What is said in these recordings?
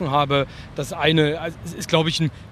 gesprochen habe. Das eine ist, glaube ich, ein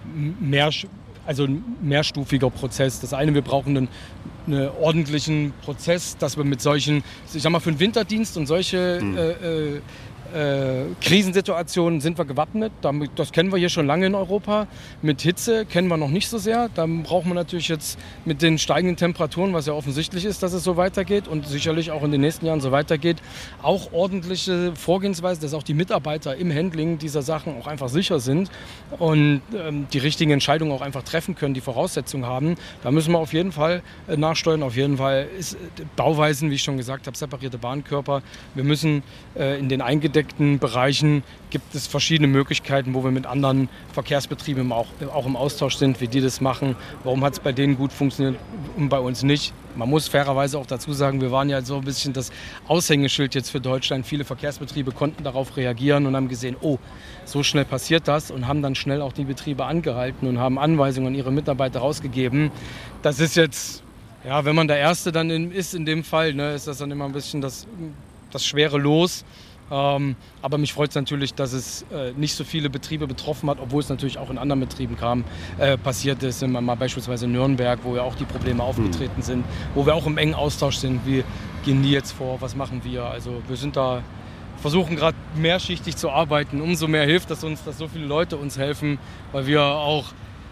mehrstufiger Prozess. Das eine, wir brauchen einen ordentlichen Prozess, dass wir mit solchen, ich sag mal, für den Winterdienst und solche Krisensituationen sind wir gewappnet. Das kennen wir hier schon lange in Europa. Mit Hitze kennen wir noch nicht so sehr. Da braucht man natürlich jetzt mit den steigenden Temperaturen, was ja offensichtlich ist, dass es so weitergeht und sicherlich auch in den nächsten Jahren so weitergeht, auch ordentliche Vorgehensweise, dass auch die Mitarbeiter im Handling dieser Sachen auch einfach sicher sind und die richtigen Entscheidungen auch einfach treffen können, die Voraussetzungen haben. Da müssen wir auf jeden Fall nachsteuern. Auf jeden Fall ist Bauweisen, wie ich schon gesagt habe, separierte Bahnkörper. Wir müssen in den eingedeckten Bereichen gibt es verschiedene Möglichkeiten, wo wir mit anderen Verkehrsbetrieben auch im Austausch sind, wie die das machen. Warum hat es bei denen gut funktioniert und bei uns nicht? Man muss fairerweise auch dazu sagen, wir waren ja so ein bisschen das Aushängeschild jetzt für Deutschland. Viele Verkehrsbetriebe konnten darauf reagieren und haben gesehen, oh, so schnell passiert das und haben dann schnell auch die Betriebe angehalten und haben Anweisungen an ihre Mitarbeiter rausgegeben. Das ist jetzt, ja, wenn man der Erste dann ist in dem Fall, ne, ist das dann immer ein bisschen das schwere Los. Aber mich freut es natürlich, dass es nicht so viele Betriebe betroffen hat, obwohl es natürlich auch in anderen Betrieben passiert ist. Mal beispielsweise in Nürnberg, wo ja auch die Probleme aufgetreten sind, wo wir auch im engen Austausch sind. Wie gehen die jetzt vor? Was machen wir? Also wir sind da, versuchen gerade mehrschichtig zu arbeiten. Umso mehr hilft es uns, dass so viele Leute uns helfen, weil wir auch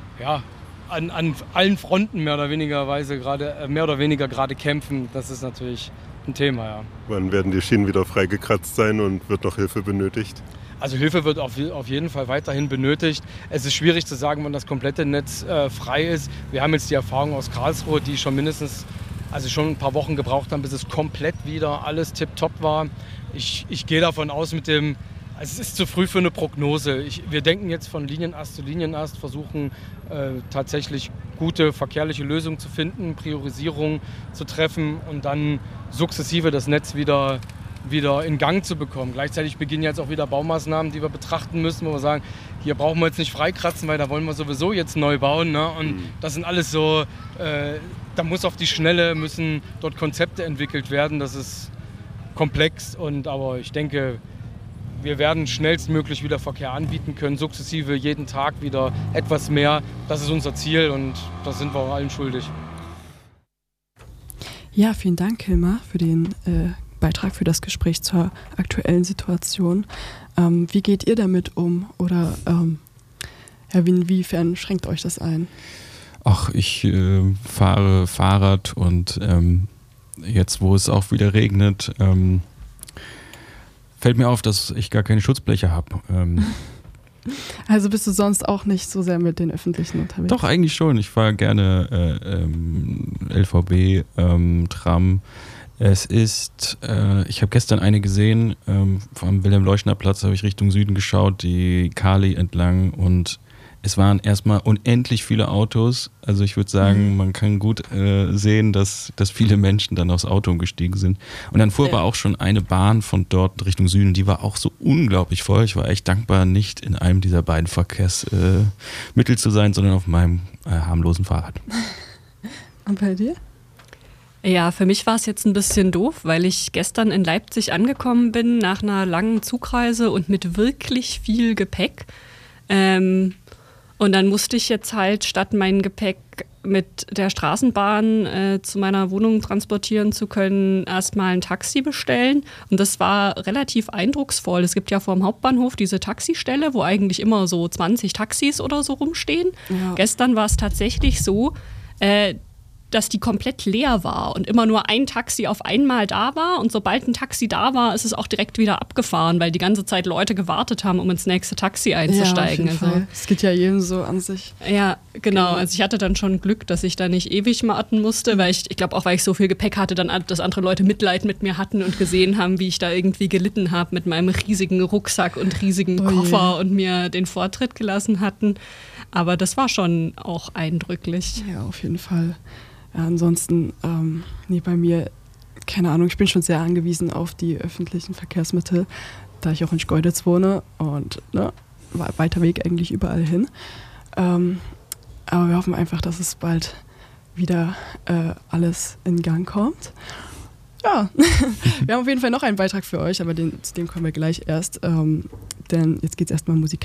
an allen Fronten mehr oder weniger gerade kämpfen. Das ist natürlich ein Thema, ja. Wann werden die Schienen wieder freigekratzt sein und wird noch Hilfe benötigt? Also Hilfe wird auf jeden Fall weiterhin benötigt. Es ist schwierig zu sagen, wann das komplette Netz frei ist. Wir haben jetzt die Erfahrung aus Karlsruhe, die schon ein paar Wochen gebraucht haben, bis es komplett wieder alles tipptopp war. Ich gehe davon aus es ist zu früh für eine Prognose. Wir denken jetzt von Linienast zu Linienast, versuchen tatsächlich gute verkehrliche Lösungen zu finden, Priorisierung zu treffen und dann sukzessive das Netz wieder in Gang zu bekommen. Gleichzeitig beginnen jetzt auch wieder Baumaßnahmen, die wir betrachten müssen, wo wir sagen, hier brauchen wir jetzt nicht freikratzen, weil da wollen wir sowieso jetzt neu bauen. Ne? Und das sind alles so, da müssen dort Konzepte entwickelt werden. Das ist komplex, aber ich denke, wir werden schnellstmöglich wieder Verkehr anbieten können, sukzessive jeden Tag wieder etwas mehr. Das ist unser Ziel und das sind wir auch allen schuldig. Ja, vielen Dank, Hilmar, für den Beitrag, für das Gespräch zur aktuellen Situation. Wie geht ihr damit um oder inwiefern schränkt euch das ein? Ach, ich fahre Fahrrad und jetzt, wo es auch wieder regnet, fällt mir auf, dass ich gar keine Schutzbleche habe. Also bist du sonst auch nicht so sehr mit den Öffentlichen unterwegs? Doch, eigentlich schon. Ich fahre gerne LVB, Tram. Es ist, ich habe gestern eine gesehen, vom Wilhelm-Leuschner-Platz habe ich Richtung Süden geschaut, die Kali entlang und es waren erstmal unendlich viele Autos. Also ich würde sagen, man kann gut sehen, dass viele Menschen dann aufs Auto umgestiegen sind. Und dann fuhr aber auch schon eine Bahn von dort Richtung Süden. Die war auch so unglaublich voll. Ich war echt dankbar, nicht in einem dieser beiden Verkehrsmittel zu sein, sondern auf meinem harmlosen Fahrrad. Und bei dir? Ja, für mich war es jetzt ein bisschen doof, weil ich gestern in Leipzig angekommen bin nach einer langen Zugreise und mit wirklich viel Gepäck. Und dann musste ich jetzt halt, statt mein Gepäck mit der Straßenbahn zu meiner Wohnung transportieren zu können, erstmal ein Taxi bestellen. Und das war relativ eindrucksvoll. Es gibt ja vor dem Hauptbahnhof diese Taxistelle, wo eigentlich immer so 20 Taxis oder so rumstehen. Ja. Gestern war es tatsächlich so, dass die komplett leer war und immer nur ein Taxi auf einmal da war. Und sobald ein Taxi da war, ist es auch direkt wieder abgefahren, weil die ganze Zeit Leute gewartet haben, um ins nächste Taxi einzusteigen. Ja, auf jeden Fall. Es geht ja jedem so an sich. Ja, genau. Also ich hatte dann schon Glück, dass ich da nicht ewig warten musste, weil ich glaube auch, weil ich so viel Gepäck hatte, dann, dass andere Leute Mitleid mit mir hatten und gesehen haben, wie ich da irgendwie gelitten habe mit meinem riesigen Rucksack und riesigen Koffer und mir den Vortritt gelassen hatten. Aber das war schon auch eindrücklich. Ja, auf jeden Fall. Ja, ansonsten, bei mir, keine Ahnung, ich bin schon sehr angewiesen auf die öffentlichen Verkehrsmittel, da ich auch in Schkeuditz wohne und weiter Weg eigentlich überall hin. Aber wir hoffen einfach, dass es bald wieder alles in Gang kommt. Ja, wir haben auf jeden Fall noch einen Beitrag für euch, aber zu dem kommen wir gleich erst, denn jetzt geht es erstmal musikalisch.